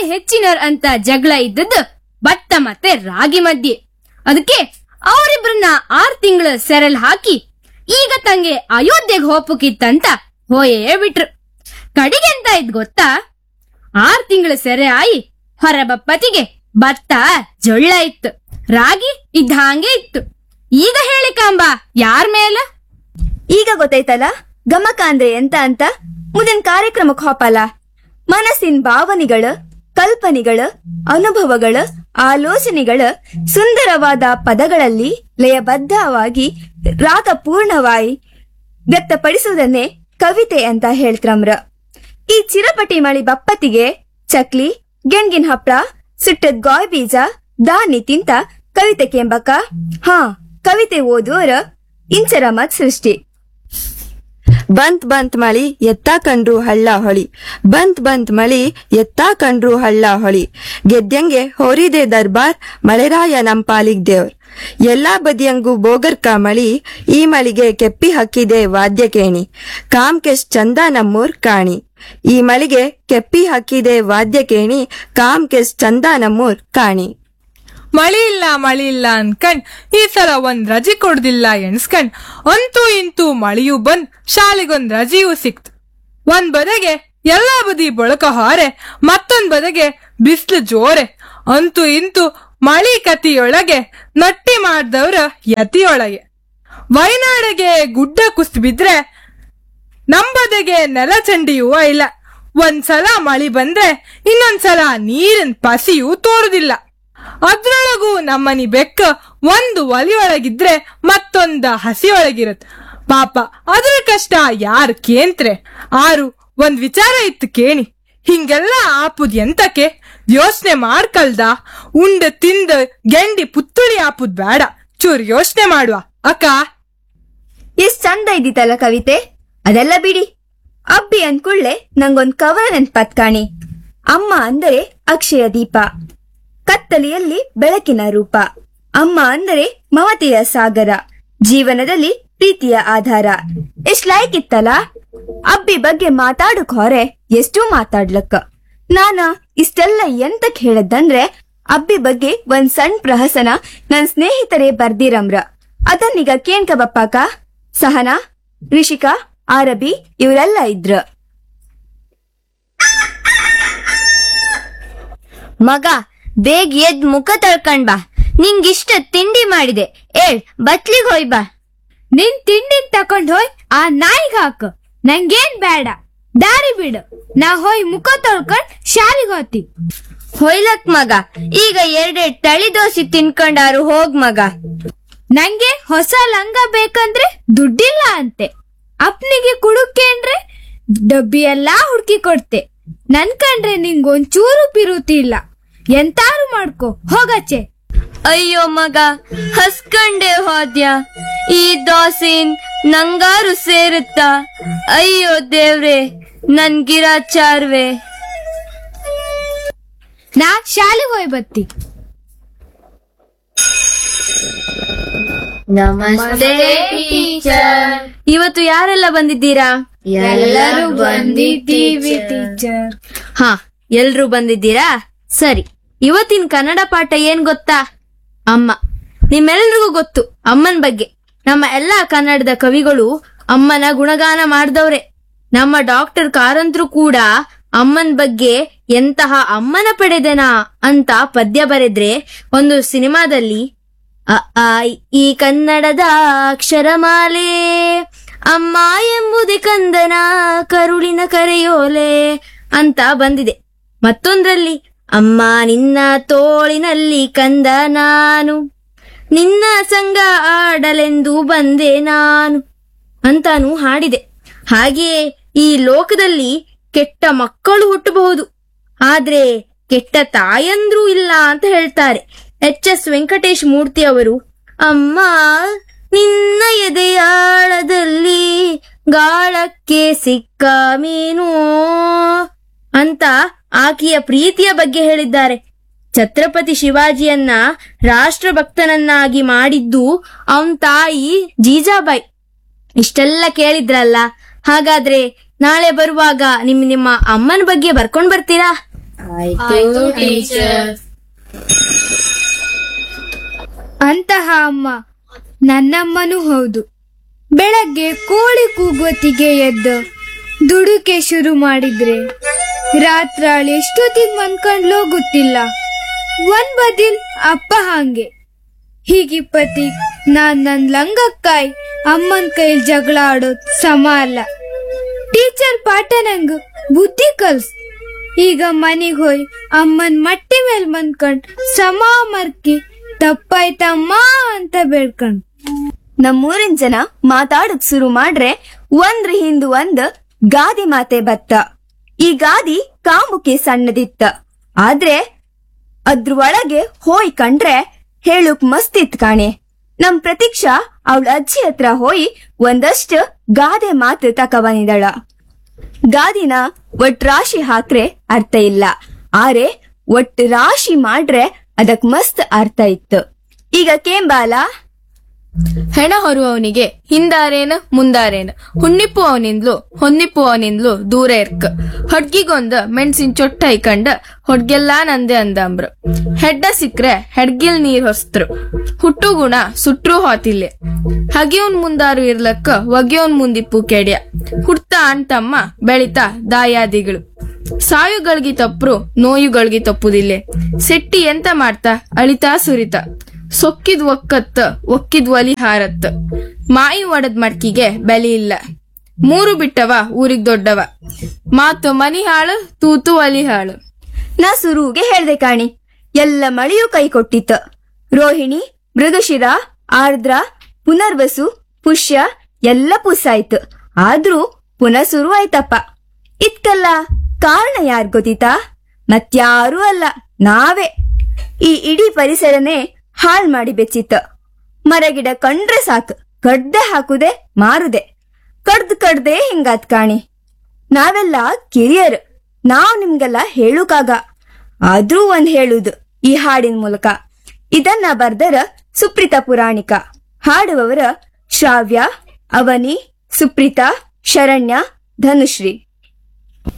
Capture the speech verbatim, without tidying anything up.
ಹೆಚ್ಚಿನರ್ ಅಂತ ಜಗಳ ಇದ್ದದ್ದು ಭತ್ತ ಮತ್ತೆ ರಾಗಿ ಮಧ್ಯೆ. ಅದಕ್ಕೆ ಅವರಿಬ್ರನ್ನ ಆರ್ ತಿಂಗಳ ಸೆರೆಲ್ ಹಾಕಿ ಈಗ ತಂಗೆ ಅಯೋಧ್ಯೆಗೆ ಹೋಪಕ್ಕಿತ್ತಂತ ಹೋಯೇ ಬಿಟ್ರು. ಕಡಿಗೆಂತ ಇದ್ ಗೊತ್ತಾ, ಆರ್ ತಿಂಗಳ ಸೆರೆ ಆಯಿ ಹೊರಬಪ್ಪತಿಗೆ ಭತ್ತ ಜೊಳ್ಳ ಇತ್ತು, ರಾಗಿ ಇದ್ದ ಹಾಗೆ ಇತ್ತು. ಈಗ ಹೇಳಿ ಕಾಂಬ ಯಾರ ಮೇಲ? ಈಗ ಗೊತ್ತಾಯ್ತಲ್ಲ ಗಮಕ ಅಂದ್ರೆ ಎಂತ ಅಂತ. ಮುಂದಿನ ಕಾರ್ಯಕ್ರಮಕ್ಕೆ ಹೋಪಲ್ಲ. ಮನಸ್ಸಿನ ಭಾವನೆಗಳ, ಕಲ್ಪನೆಗಳ, ಅನುಭವಗಳ, ಆಲೋಚನೆಗಳ ಸುಂದರವಾದ ಪದಗಳಲ್ಲಿ ಲಯಬದ್ಧವಾಗಿ ರಾಗಪೂರ್ಣವಾಗಿ ವ್ಯಕ್ತಪಡಿಸುವುದನ್ನೇ ಕವಿತೆ ಅಂತ ಹೇಳ್ತ್ರಮ್ರ. ಈ ಚಿರಪಟಿ ಮಳಿ ಬಪ್ಪತ್ತಿಗೆ ಚಕ್ಲಿ, ಗೆಣ್ಗಿನ ಹಪ್ಳ, ಸುಟ್ಟದ್ ಗಾಯ್ ಬೀಜ, ದಾನಿ ತಿಂತ ಕವಿತೆ ಕೆಂಬಕ. ಹಾ, ಕವಿತೆ ಓದುವರ ಇಂಚರ ಮತ್ ಸೃಷ್ಟಿ. ಬಂತ್ ಬಂತ್ ಮಳಿ ಎತ್ತಾ ಕಂಡ್ರು ಹಳ್ಳ ಹೊಳಿ, ಬಂತ್ ಬಂತ್ ಮಳಿ ಎತ್ತಾ ಕಂಡ್ರು ಹಳ್ಳ ಹೊಳಿ. ಗೆದ್ದಂಗೆ ಹೋರಿದೆ ದರ್ಬಾರ್, ಮಳೆರಾಯ ನಂಪಾಲಿಗ್ ದೇವ್ರ್. ಎಲ್ಲಾ ಬದಿಯಂಗೂ ಬೋಗರ್ಕ ಮಳಿ, ಈ ಮಳಿಗೆ ಕೆಪ್ಪಿ ಹಕ್ಕಿದೆ ವಾದ್ಯ ಕೇಣಿ. ಕಾಮ್ಕೆಶ್ ಚಂದ ನಮ್ಮೂರ್ ಕಾಣಿ, ಈ ಮಳಿಗೆ ಕೆಪ್ಪಿ ಹಕ್ಕಿದೆ ವಾದ್ಯ ಕೇಣಿ. ಕಾಮ್ಕೆಶ್ ಚಂದ ನಮ್ಮೂರ್ ಕಾಣಿ. ಮಳಿ ಇಲ್ಲ ಮಳಿ ಇಲ್ಲ ಅನ್ಕಂಡ್ ಈ ಸಲ ಒಂದ್ ರಜೆ ಕೊಡ್ದಿಲ್ಲ ಎಣ್ಸ್ಕಂಡ್ ಅಂತೂ ಇಂತೂ ಮಳಿಯೂ ಬಂದ್ ಶಾಲೆಗೊಂದ್ ರಜೆಯೂ ಸಿಕ್ತು. ಒಂದ್ ಬದಗೆ ಎಲ್ಲಾ ಬದಿ ಬಳಕ ಹಾರೆ, ಮತ್ತೊಂದ್ ಬದಗೆ ಬಿಸ್ಲು ಜೋರೆ. ಅಂತೂ ಇಂತೂ ಮಳಿ ಕತಿಯೊಳಗೆ ನಟ್ಟಿ ಮಾಡ್ದವ್ರ ಯತಿಯೊಳಗೆ. ವಯನಾಡಿಗೆ ಗುಡ್ಡ ಕುಸ್ತ್ ಬಿದ್ರೆ ನಂಬದೆಗೆ ನೆಲ ಚಂಡಿಯೂ ಇಲ್ಲ. ಒಂದ್ಸಲ ಮಳಿ ಬಂದ್ರೆ ಇನ್ನೊಂದ್ಸಲ ನೀರಿನ ಪಸಿಯೂ ತೋರುದಿಲ್ಲ. ಅದ್ರೊಳಗೂ ನಮ್ಮನಿ ಬೆಕ್ಕ ಒಂದು ಒಲಿಯೊಳಗಿದ್ರೆ ಮತ್ತೊಂದ ಹಸಿಯೊಳಗಿರತ್. ಪಾಪ ಅದ್ರ ಕಷ್ಟ ಯಾರ್ ಕೇಂತ್ರೆ. ಆರು ಒಂದ್ ವಿಚಾರ ಇತ್ತು ಕೇಣಿ. ಹಿಂಗೆಲ್ಲ ಆಪುದ್ ಎಂತಕ್ಕೆ ಯೋಚನೆ ಮಾಡ್ಕಲ್ದ. ಉಂಡ ತಿಂದ ಗೆಂಡಿ ಪುತ್ತುಳಿ ಆಪುದ್ ಬೇಡ, ಚೂರ್ ಯೋಚನೆ ಮಾಡುವ ಅಕ್ಕ. ಎಷ್ಟ್ ಚಂದ ಇದ್ದಿತ್ತಲ್ಲ ಕವಿತೆ. ಅದೆಲ್ಲ ಬಿಡಿ. ಅಬ್ಬಿ ಅನ್ಕುಳ್ಳೆ ನಂಗೊಂದ್ ಕವನ ನೆನ್ಪತ್ ಕಾಣಿ. ಅಮ್ಮ ಅಂದರೆ ಅಕ್ಷಯ ದೀಪ, ಕತ್ತಲೆಯಲ್ಲಿ ಬೆಳಕಿನ ರೂಪ. ಅಮ್ಮ ಅಂದರೆ ಮಮತೆಯ ಸಾಗರ, ಜೀವನದಲ್ಲಿ ಪ್ರೀತಿಯ ಆಧಾರ. ಎಷ್ಟ್ ಲೈಕ್ ಇತ್ತಲ್ಲ. ಅಬ್ಬಿ ಬಗ್ಗೆ ಮಾತಾಡಕ್ ಹೊರೆ ಎಷ್ಟೂ ಮಾತಾಡ್ಲಕ್ಕ. ನಾನ ಇಷ್ಟೆಲ್ಲ ಎಂತಕ್ ಹೇಳದಂದ್ರೆ ಅಬ್ಬಿ ಬಗ್ಗೆ ಒಂದ್ ಸಣ್ಣ ಪ್ರಹಸನ ನನ್ ಸ್ನೇಹಿತರೇ ಬರ್ದಿರಮ್ರ. ಅದನ್ನೀಗ ಕೇಣ್ಕ ಬಪ್ಪಾಕ. ಸಹನಾ, ರಿಷಿಕಾ, ಆರಬಿ ಇವರೆಲ್ಲ ಇದ್ರ. ಮಗ ಬೇಗ ಎದ್ ಮುಖ ತೊಳ್ಕೊಂಡ್ ಬಾ. ನಿಂಗಿಷ್ಟ ತಿಂಡಿ ಮಾಡಿದೆ, ಏಳ್ ಬತ್ಲಿಗ್ ಹೋಯ್ ಬಾ. ನಿನ್ ತಿಂಡಿನ್ ತಕೊಂಡ್ ಹೋಯ್ ಆ ನಾಯಿಗ್ ಹಾಕು, ನಂಗೇನ್ ಬೇಡ. ದಾರಿ ಬಿಡು, ನಾ ಹೋಯ್ ಮುಖ ತೊಳ್ಕೊಂಡ್ ಶಾಲಿಗ್ ಹೋತಿ. ಹೊಯ್ಲಕ್ ಮಗ, ಈಗ ಎರಡೆರಡ್ ತಳಿ ದೋಸೆ ತಿನ್ಕೊಂಡಾರು ಹೋಗ್ ಮಗ. ನಂಗೆ ಹೊಸ ಲಂಗ ಬೇಕಂದ್ರೆ ದುಡ್ಡಿಲ್ಲ ಅಂತೆ. ಅಪ್ನಿಗೆ ಕುಡುಕೇಂದ್ರೆ ಡಬ್ಬಿ ಎಲ್ಲಾ ಹುಡ್ಕಿ ಕೊಡ್ತೆ. ನನ್ ಕಂಡ್ರೆ ನಿಂಗೊಂಚೂರು ಪಿರುತಿ ಇಲ್ಲ. ಎಂತಾರು ಮಾಡ್ಕೊ ಹೋಗಚ್ಚೆ. ಅಯ್ಯೋ ಮಗ, ಹಸ್ಕಂಡೆ ಹೋದ್ಯ. ಈ ದೋಸೆನ್ ನಂಗಾರು ಸೇರುತ್ತ. ಅಯ್ಯೋ ದೇವ್ರೆ, ನನ್ ಗಿರಾಚಾರ್ವೆ. ನಾ ಶಾಲೆಗೆ ಹೋಯ್ ಬತ್ತಿ. ನಮಸ್ತೆ ಟೀಚರ್. ಇವತ್ತು ಯಾರೆಲ್ಲ ಬಂದಿದ್ದೀರಾ? ಎಲ್ಲರೂ ಬಂದಿದ್ದೀವಿ ಟೀಚರ್. ಹಾ, ಎಲ್ರೂ ಬಂದಿದ್ದೀರಾ? ಸರಿ. ಇವತ್ತಿನ ಕನ್ನಡ ಪಾಠ ಏನ್ ಗೊತ್ತಾ? ಅಮ್ಮ. ನಿಮ್ಮೆಲ್ರಿಗೂ ಗೊತ್ತು ಅಮ್ಮನ ಬಗ್ಗೆ. ನಮ್ಮ ಎಲ್ಲಾ ಕನ್ನಡದ ಕವಿಗಳು ಅಮ್ಮನ ಗುಣಗಾನ ಮಾಡ್ದವ್ರೆ. ನಮ್ಮ ಡಾಕ್ಟರ್ ಕಾರಂತ್ರು ಕೂಡ ಅಮ್ಮನ ಬಗ್ಗೆ ಎಂತಹ ಅಮ್ಮನ ಪಡೆದೆನಾ ಅಂತ ಪದ್ಯ ಬರೆದ್ರೆ ಒಂದು ಸಿನಿಮಾದಲ್ಲಿ ಅ ಆ ಈ ಕನ್ನಡದ ಅಕ್ಷರಮಾಲೆ, ಅಮ್ಮ ಎಂಬುದೇ ಕಂದನ ಕರುಳಿನ ಕರೆಯೋಲೆ ಅಂತ ಬಂದಿದೆ. ಮತ್ತೊಂದ್ರಲ್ಲಿ ಅಮ್ಮ ನಿನ್ನ ತೋಳಿನಲ್ಲಿ ಕಂದ ನಾನು, ನಿನ್ನ ಸಂಗ ಆಡಲೆಂದು ಬಂದೆ ನಾನು ಅಂತಾನು ಹಾಡಿದೆ. ಹಾಗೆಯೇ ಈ ಲೋಕದಲ್ಲಿ ಕೆಟ್ಟ ಮಕ್ಕಳು ಹುಟ್ಟಬಹುದು, ಆದ್ರೆ ಕೆಟ್ಟ ತಾಯಂದ್ರೂ ಇಲ್ಲ ಅಂತ ಹೇಳ್ತಾರೆ. ಎಚ್ ಎಸ್ ವೆಂಕಟೇಶ್ ಮೂರ್ತಿ ಅವರು ಅಮ್ಮ ನಿನ್ನ ಎದೆಯಾಳದಲ್ಲಿ ಗಾಳಕ್ಕೆ ಸಿಕ್ಕ ಮೀನು ಅಂತ ಆಕೆಯ ಪ್ರೀತಿಯ ಬಗ್ಗೆ ಹೇಳಿದ್ದಾರೆ. ಛತ್ರಪತಿ ಶಿವಾಜಿಯನ್ನ ರಾಷ್ಟ್ರಭಕ್ತನನ್ನಾಗಿ ಮಾಡಿದ್ದು ಅವನ್ ತಾಯಿ ಜೀಜಾಬಾಯಿ. ಇಷ್ಟೆಲ್ಲ ಕೇಳಿದ್ರಲ್ಲ, ಹಾಗಾದ್ರೆ ನಾಳೆ ಬರುವಾಗ ನಿಮ್ ನಿಮ್ಮ ಅಮ್ಮನ ಬಗ್ಗೆ ಬರ್ಕೊಂಡ್ ಬರ್ತೀರಾ? ಅಂತಹ ಅಮ್ಮ ನನ್ನಮ್ಮನೂ ಹೌದು. ಬೆಳಗ್ಗೆ ಕೋಳಿ ಕೂಗೋತಿಗೆ ಎದ್ದು ದುಡುಕೆ ಶುರು ಮಾಡಿದ್ರೆ ರಾತ್ರಾಳಿ ಎಷ್ಟೊತ್ತಿಗೆ ಮನ್ಕೊಂಡ್ಲೋ ಗೊತ್ತಿಲ್ಲ. ಒಂದ್ ಬದಿಲ್ ಅಪ್ಪ ಹಾಂಗೆ ಹೀಗಿಪ್ಪತಿ ನಾನ್ ನನ್ ಲಂಗಕ್ಕಾಯ್ ಅಮ್ಮನ್ ಕೈಲ್ ಜಗಳ ಆಡೋದ್ ಸಮ ಅಲ್ಲ. ಟೀಚರ್ ಪಾಠ ನಂಗ್ ಬುದ್ಧಿ ಕಲ್ಸ್. ಈಗ ಮನಿಗ್ ಹೋಯ್ ಅಮ್ಮನ್ ಮಟ್ಟಿ ಮೇಲ್ ಮನ್ಕೊಂಡ್ ಸಮ ಮರ್ಕಿ ತಪ್ಪಾಯ್ತಮ್ಮ ಅಂತ ಬೇಡ್ಕೊಂಡ್. ನಮ್ಮೂರಿನ ಜನ ಮಾತಾಡಕ್ ಶುರು ಮಾಡ್ರೆ ಒಂದ್ರ ಹಿಂದು ಒಂದ್ ಗಾದಿ ಮಾತೆ ಬತ್ತ. ಈ ಗಾದಿ ಕಾಮುಕೆ ಸಣ್ಣದಿತ್ತ, ಆದ್ರೆ ಅದ್ರೊಳಗೆ ಹೋಯ್ ಕಂಡ್ರೆ ಹೇಳುಕ್ ಮಸ್ತಿತ್ ಕಾಣೆ. ನಮ್ ಪ್ರತೀಕ್ಷಾ ಅವಳ ಅಜ್ಜಿ ಹತ್ರ ಹೋಯಿ ಒಂದಷ್ಟು ಗಾದೆ ಮಾತು ತಕಬಂದಿದಳ. ಗಾದಿನ ಒಟ್ ರಾಶಿ ಹಾಕ್ರೆ ಅರ್ಥ ಇಲ್ಲ, ಆರೆ ಒಟ್ ರಾಶಿ ಮಾಡ್ರೆ ಅದಕ್ ಮಸ್ತ್ ಅರ್ಥ ಇತ್ತು. ಈಗ ಕೇಂಬಾಲ ಹೆಣ ಹೊರುವವನಿಗೆ ಹಿಂದಾರೇನು ಮುಂದಾರೇನು, ಹುಣ್ಣಿಪ್ಪು ಅವನಿಂದ್ಲು ಹೊನ್ನಿಪ್ಪು ಅವನಿಂದ್ಲು ದೂರ ಇರ್ಕ. ಹೊಡ್ಗಿಗೊಂದು ಮೆಣಸಿನ ಚೊಟ್ಟ ಐಕಂಡ ಹೊಡ್ಗೆಲ್ಲಾ ನಂದೆ ಅಂದಂಬ್ರು. ಹೆಡ್ಡ ಸಿಕ್ರೆ ಹೆಡ್ಗಿಲ್ ನೀರ್ ಹೊಸ್ತರು. ಹುಟ್ಟು ಗುಣ ಸುಟ್ರು ಹೋತಿಲ್ಲೆ. ಹಗಿಯವನ್ ಮುಂದಾರು ಇರ್ಲಕ್ಕ ಒಗೆಯವನ್ ಮುಂದಿಪ್ಪು ಕೆಡ್ಯ. ಹುಡ್ತಾ ಅಣ್ತಮ್ಮ ಬೆಳಿತಾ ದಾಯಾದಿಗಳು. ಸಾಯುಗಳ್ಗಿ ತಪ್ಪರು ನೋಯುಗಳ್ಗಿ ತಪ್ಪುದಿಲ್ಲೆ. ಸೆಟ್ಟಿ ಎಂತ ಮಾಡ್ತಾ ಅಳಿತಾ ಸುರಿತ. ಸೊಕ್ಕಿದ್ ಒಕ್ಕತ್ತ ಒಕ್ಕಿದ್ ಒಲಿ ಹಾರತ್ತ. ಮಾಯಿ ಒಡದ್ ಮಡ್ಕಿಗೆ ಬೆಲೆ ಇಲ್ಲ. ಮೂರು ಬಿಟ್ಟವ ಊರಿಗ್ ದೊಡ್ಡವ. ಮಾತು ಮನಿ ಹಾಳು ತೂತು ಒಲಿ ಹಾಳು. ನಾ ಸುರುಗೆ ಹೇಳ್ದೆ ಕಾಣಿ, ಎಲ್ಲ ಮಳೆಯೂ ಕೈ ಕೊಟ್ಟಿತ್ತು. ರೋಹಿಣಿ, ಮೃಗಶಿರ, ಆರ್ದ್ರ, ಪುನರ್ವಸು, ಪುಷ್ಯ ಎಲ್ಲ ಪುಸ್ಸಾಯ್ತು. ಆದ್ರೂ ಪುನಃ ಶುರು ಆಯ್ತಪ್ಪ. ಇದ್ಕಲ್ಲ ಕಾರಣ ಯಾರ್ ಗೊತ್ತಿತಾ? ಮತ್ಯಾರೂ ಅಲ್ಲ, ನಾವೇ. ಈ ಇಡೀ ಪರಿಸರನೇ ಹಾಳ್ ಮಾಡಿ ಬೆಚ್ಚಿತ್ತ. ಮರಗಿಡ ಕಂಡ್ರೆ ಸಾಕು ಕಡ್ದೆ ಹಾಕುದೆ ಮಾರುದೆ. ಕಡ್ದ್ ಕಡ್ದೆ ಹಿಂಗಾತ್ ಕಾಣಿ. ನಾವೆಲ್ಲ ಕಿರಿಯರು, ನಾವ್ ನಿಮ್ಗೆಲ್ಲ ಹೇಳುಕಾಗ. ಆದ್ರೂ ಒಂದ್ ಹೇಳುದು ಈ ಹಾಡಿನ ಮೂಲಕ. ಇದನ್ನ ಬರ್ದರ ಸುಪ್ರೀತಾ ಪುರಾಣಿಕ. ಹಾಡುವವರ ಶ್ರಾವ್ಯ, ಅವನಿ, ಸುಪ್ರೀತಾ, ಶರಣ್ಯ, ಧನುಶ್ರೀ.